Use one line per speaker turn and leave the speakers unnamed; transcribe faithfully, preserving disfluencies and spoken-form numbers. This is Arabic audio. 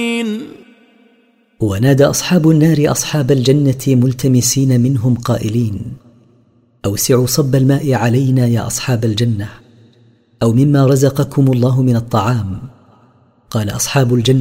ونادى أصحاب النار أصحاب الجنة ملتمسين منهم قائلين: أوسعوا صب الماء علينا يا أصحاب الجنة، أو مما رزقكم الله من الطعام. قال أصحاب الجنة: